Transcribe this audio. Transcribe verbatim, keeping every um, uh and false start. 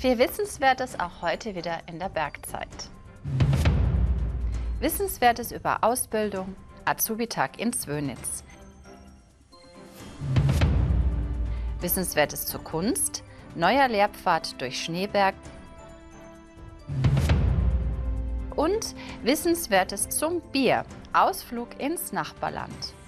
Viel Wissenswertes auch heute wieder in der Bergzeit. Wissenswertes über Ausbildung, Azubi-Tag in Zwönitz. Wissenswertes zur Kunst, neuer Lehrpfad durch Schneeberg. Und Wissenswertes zum Bier, Ausflug ins Nachbarland.